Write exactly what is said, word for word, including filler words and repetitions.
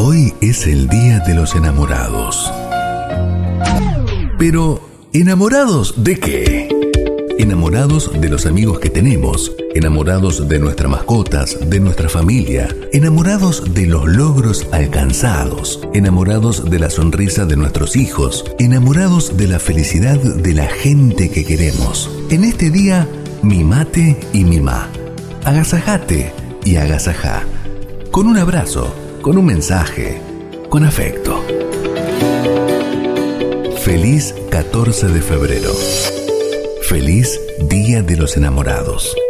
Hoy es el Día de los Enamorados. Pero, ¿enamorados de qué? Enamorados de los amigos que tenemos, enamorados de nuestras mascotas, de nuestra familia, enamorados de los logros alcanzados, enamorados de la sonrisa de nuestros hijos, enamorados de la felicidad de la gente que queremos. En este día, mimate y mimá, agasajate y agasajá, con un abrazo, con un mensaje, con afecto. Feliz catorce de febrero. Feliz Día de los Enamorados.